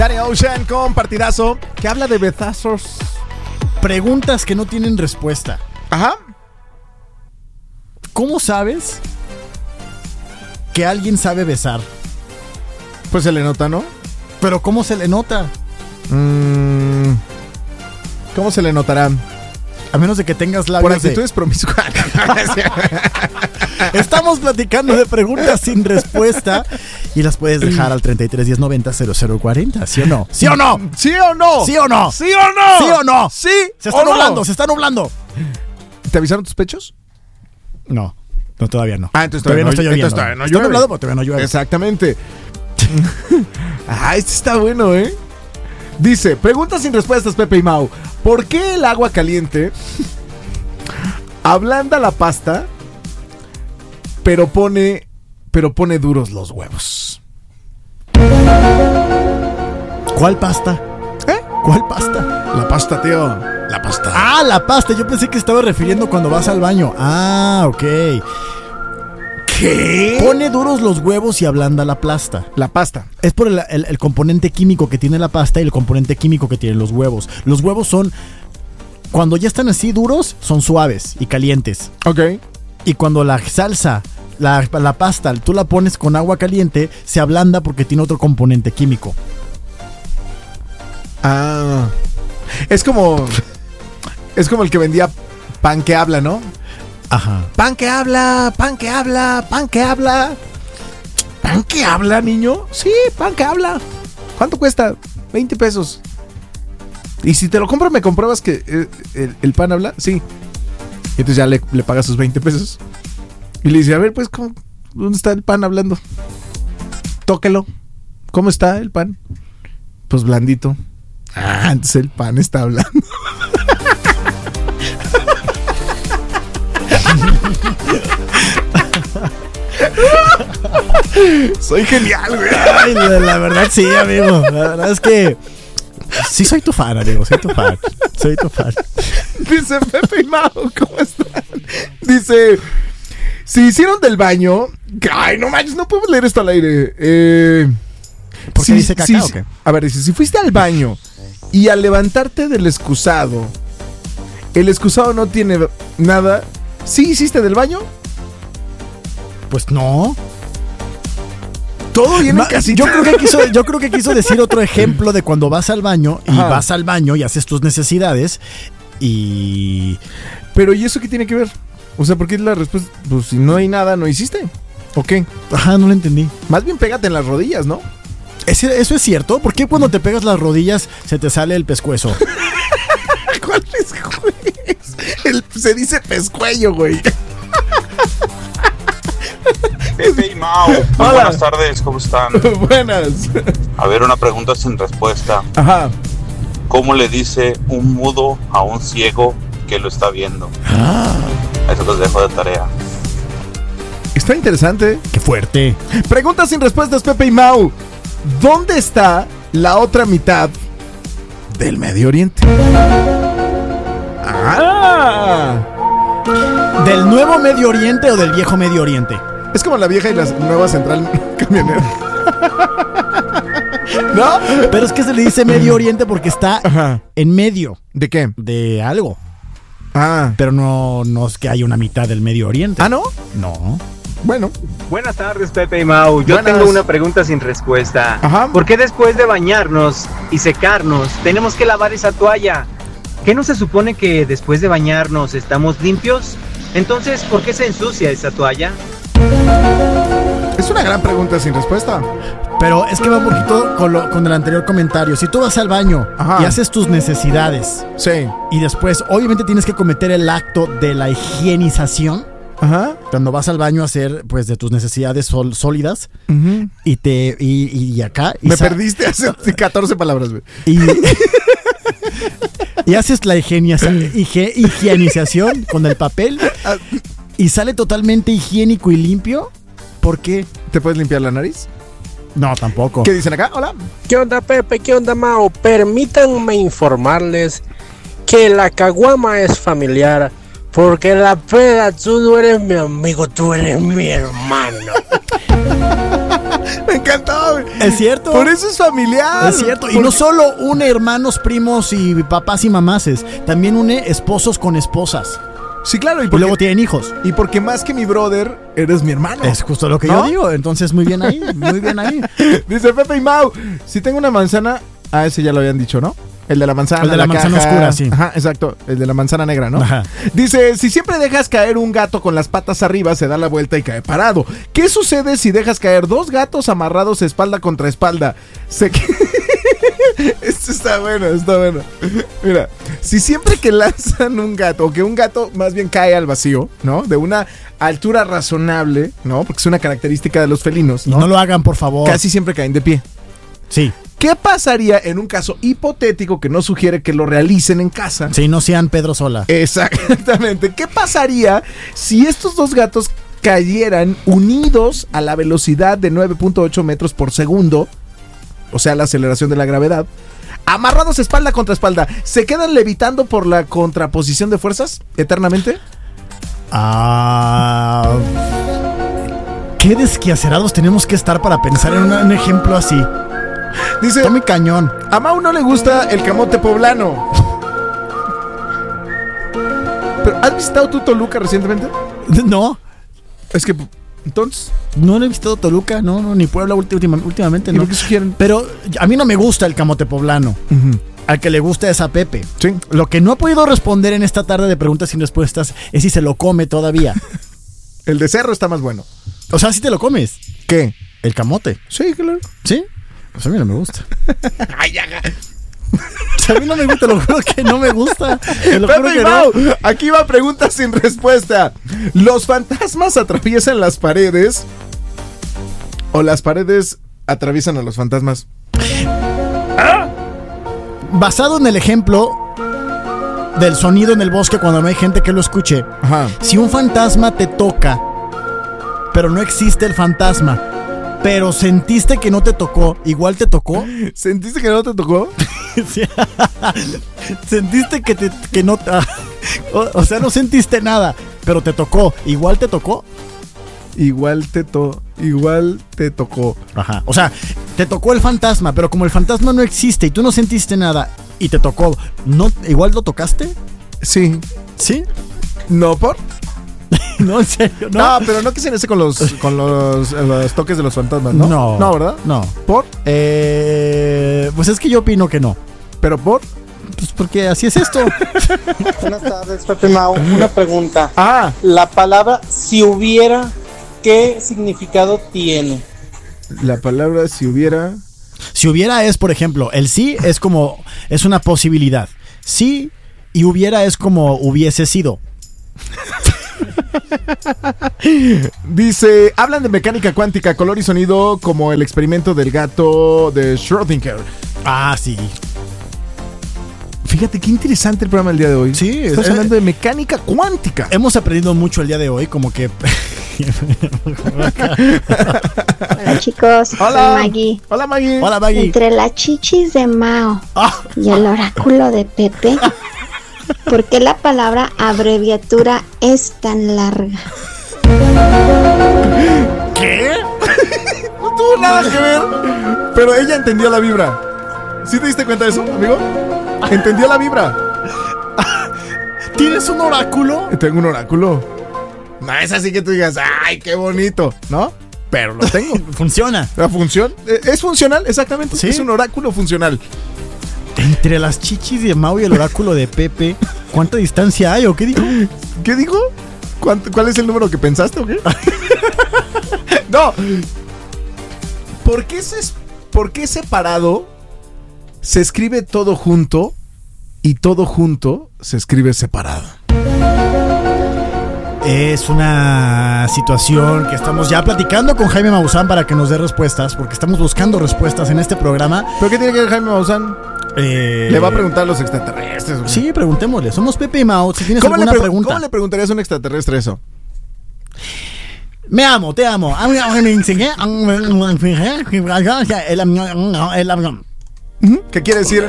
Danny Ocean con partidazo que habla de besazos. Preguntas que no tienen respuesta. Ajá. ¿Cómo sabes que alguien sabe besar? Pues se le nota, ¿no? Pero ¿cómo se le nota? ¿Cómo se le notará? A menos de que tengas labios Por actitudes promiscuas. Estamos platicando de preguntas sin respuesta y las puedes dejar al 33 10 90 0040. ¿Sí o no? ¿Sí o no? ¿Sí o no? ¿Sí o no? ¿Sí o no? ¿Sí o no? ¿Sí? Se está nublando, se está nublando. ¿Te avisaron tus pechos? No, todavía no. Entonces todavía no está lloviendo. Entonces todavía no está llueve. nublado, pero todavía no llueve. Exactamente. Este está bueno, ¿eh? Dice, preguntas sin respuestas, Pepe y Mau. ¿Por qué el agua caliente ablanda la pasta, pero pone duros los huevos? ¿Cuál pasta? ¿Cuál pasta? La pasta, tío. La pasta. Ah, la pasta. Yo pensé que estaba refiriendo cuando vas al baño. Ah, ok. ¿Qué? Pone duros los huevos y ablanda la pasta. La pasta. Es por el componente químico que tiene la pasta y el componente químico que tienen los huevos. Los huevos son, cuando ya están así duros, son suaves y calientes. Ok. Y cuando la salsa, la pasta, tú la pones con agua caliente, se ablanda porque tiene otro componente químico. Ah. Es como el que vendía pan que habla, ¿no? Ajá. Pan que habla, pan que habla, pan que habla. ¿Pan que habla, niño? Sí, pan que habla. ¿Cuánto cuesta? 20 pesos. Y si te lo compro, ¿me compruebas que el pan habla? Sí. Y entonces ya le pagas sus 20 pesos. Y le dice, a ver, pues, ¿dónde está el pan hablando? Tóquelo. ¿Cómo está el pan? Pues blandito. Entonces el pan está hablando. Soy genial, güey. Ay, la verdad sí, amigo. La verdad es que sí soy tu fan, amigo. Soy tu fan. Dice Pepe y Mau, ¿cómo están? Dice, si hicieron del baño... Ay, no manches, no podemos leer esto al aire. ¿Por qué dice caca o qué? A ver, dice, si fuiste al baño y al levantarte del excusado, el excusado no tiene nada, ¿sí hiciste del baño? Pues no. Todo viene en casita. Yo creo que quiso decir otro ejemplo de cuando vas al baño y vas al baño y haces tus necesidades y... Pero ¿y eso qué tiene que ver? O sea, ¿por qué la respuesta? Pues si no hay nada, ¿no hiciste? ¿O qué? Ajá, no lo entendí. Más bien pégate en las rodillas, ¿no? ¿Eso es cierto? ¿Por qué cuando te pegas las rodillas se te sale el pescuezo? ¿Cuál pescuezo? Se dice pescuello, güey. Pepe y Mau, muy buenas tardes, ¿cómo están? Buenas. A ver, una pregunta sin respuesta. Ajá. ¿Cómo le dice un mudo a un ciego que lo está viendo? Eso los dejo de tarea. Está interesante. ¡Qué fuerte! Preguntas sin respuestas, Pepe y Mau. ¿Dónde está la otra mitad del Medio Oriente? ¿Del nuevo Medio Oriente o del viejo Medio Oriente? Es como la vieja y la nueva central camionera. ¿No? Pero es que se le dice Medio Oriente porque está en medio. ¿De qué? De algo. Ah. Pero no es que haya una mitad del Medio Oriente. ¿Ah, no? No. Bueno. Buenas tardes, Pepe y Mau. Yo tengo una pregunta sin respuesta. Ajá. ¿Por qué después de bañarnos y secarnos tenemos que lavar esa toalla? ¿Qué no se supone que después de bañarnos estamos limpios? Entonces, ¿por qué se ensucia esa toalla? Es una gran pregunta sin respuesta. Pero es que va un poquito con el anterior comentario. Si tú vas al baño y haces tus necesidades, sí, y después obviamente tienes que cometer el acto de la higienización. Ajá. Cuando vas al baño a hacer pues de tus necesidades sólidas, y acá me perdiste hace 14 palabras, güey. Y haces la higienización con el papel y sale totalmente higiénico y limpio. ¿Por qué? ¿Te puedes limpiar la nariz? No, tampoco. ¿Qué dicen acá? Hola. ¿Qué onda, Pepe? ¿Qué onda, Mao? Permítanme informarles que la caguama es familiar, porque la peda, tú no eres mi amigo, tú eres mi hermano. Me encantó, güey. Es cierto. Por eso es familiar. Es cierto. Y no solo une hermanos, primos y papás y mamases. También une esposos con esposas. Sí, claro. Y luego tienen hijos. Y porque más que mi brother, eres mi hermano. Es justo lo que ¿no? yo digo. Entonces, muy bien ahí. Muy bien ahí. Dice Pepe y Mau, si tengo una manzana... Ah, ese ya lo habían dicho, ¿no? El de la manzana. El de la manzana caja. oscura, sí. Ajá, exacto. El de la manzana negra, ¿no? Ajá. Dice, si siempre dejas caer un gato con las patas arriba, se da la vuelta y cae parado. ¿Qué sucede si dejas caer 2 gatos amarrados espalda contra espalda? Esto está bueno, está bueno. Mira, si siempre que lanzan un gato, o que un gato más bien cae al vacío, ¿no? De una altura razonable, ¿no? Porque es una característica de los felinos, ¿no? Y no lo hagan, por favor. Casi siempre caen de pie. Sí. ¿Qué pasaría en un caso hipotético que no sugiere que lo realicen en casa? Sí, no sean Pedro Sola. Exactamente. ¿Qué pasaría si estos 2 gatos cayeran unidos a la velocidad de 9.8 metros por segundo? O sea, la aceleración de la gravedad. Amarrados espalda contra espalda. ¿Se quedan levitando por la contraposición de fuerzas eternamente? Qué desquacerados tenemos que estar para pensar en un ejemplo así. Dice, está muy cañón. A Mau no le gusta el camote poblano. ¿Pero has visitado tú Toluca recientemente? No. Es que, entonces... No he visitado Toluca, no, ni Puebla últimamente, ¿Y no. por qué sugieren? Pero a mí no me gusta el camote poblano. Al que le gusta es a Pepe. Sí. Lo que no he podido responder en esta tarde de preguntas sin respuestas es si se lo come todavía. El de cerro está más bueno. O sea, si te lo comes. ¿Qué? El camote. Sí, claro. ¿Sí? Pues a mí no me gusta. Ay, ya. A mí no me gusta, lo juro que no me gusta. Lo juro Pepe que y no. Mau, aquí va pregunta sin respuesta. ¿Los fantasmas atraviesan las paredes o las paredes atraviesan a los fantasmas? Basado en el ejemplo del sonido en el bosque cuando no hay gente que lo escuche. Ajá. Si un fantasma te toca, pero no existe el fantasma, pero sentiste que no te tocó, igual te tocó. ¿Sentiste que no te tocó? Sí. Sentiste que no o sea, no sentiste nada, pero te tocó, igual te tocó. Igual te tocó. Ajá. O sea, te tocó el fantasma, pero como el fantasma no existe y tú no sentiste nada y te tocó, ¿no igual lo tocaste? Sí. ¿Sí? ¿No por? No, en serio, No, pero no que se ese con los toques de los fantasmas, ¿no? No, ¿verdad? No. ¿Por? Pues es que yo opino que no. ¿Pero por? Pues porque así es esto. Buenas tardes, Pepe Mau. Una pregunta. La palabra si hubiera, ¿qué significado tiene? La palabra si hubiera... Si hubiera es, por ejemplo, el sí es como, es una posibilidad. Sí y hubiera es como hubiese sido. Dice, hablan de mecánica cuántica, color y sonido como el experimento del gato de Schrödinger. Ah, sí. Fíjate qué interesante el programa del día de hoy. Sí, estamos hablando de mecánica cuántica. Hemos aprendido mucho el día de hoy, como que... Hola chicos, Hola. soy Maggie. Hola Maggie. Hola Maggie. Entre las chichis de Mao y el oráculo de Pepe, ¿por qué la palabra abreviatura es tan larga? ¿Qué? No tuvo nada que ver, pero ella entendió la vibra. ¿Sí te diste cuenta de eso, amigo? Entendió la vibra. ¿Tienes un oráculo? Tengo un oráculo. No es así que tú digas, ay, qué bonito, ¿no? Pero lo tengo. Funciona. La función es funcional, exactamente. ¿Sí? Es un oráculo funcional. Entre las chichis de Mau y el oráculo de Pepe, ¿cuánta distancia hay o qué dijo? ¿Qué dijo? ¿Cuál es el número que pensaste o qué? No. ¿Por qué separado se escribe todo junto y todo junto se escribe separado? Es una situación que estamos ya platicando con Jaime Maussan para que nos dé respuestas, porque estamos buscando respuestas en este programa. ¿Pero qué tiene que ver Jaime Maussan? Le va a preguntar a los extraterrestres. ¿O qué? Sí, preguntémosle. Somos Pepe y Mau. Si tienes alguna pregunta. ¿Cómo le preguntarías a un extraterrestre eso? Me amo, te amo. ¿Qué quiere decir?